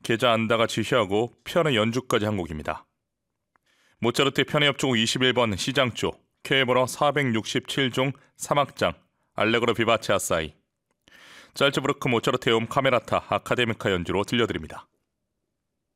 계자 안다가 지휘하고 피아노 연주까지 한 곡입니다. 모차르트의 피아노 협주곡 21번 시장조, K번호 467종 3악장, 알레그로 비바체 아사이, 짤츠부르크 모차르트의 옴 카메라타 아카데미카 연주로 들려드립니다.